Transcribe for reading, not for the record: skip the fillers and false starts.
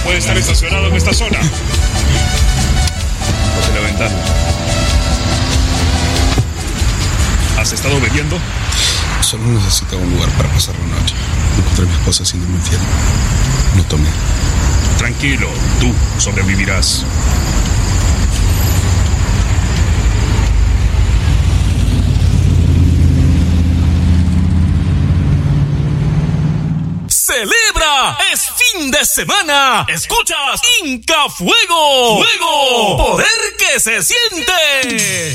puede estar estacionado en esta zona. Baje la ventana. ¿Has estado bebiendo? Solo necesitaba un lugar para pasar la noche. Encontré a mi esposa haciéndome infiel. No tomé. Tranquilo, tú sobrevivirás. ¡Celebra! ¡Es fin de semana! ¡Escuchas! ¡Inca Fuego! ¡Fuego! ¡Poder que se siente!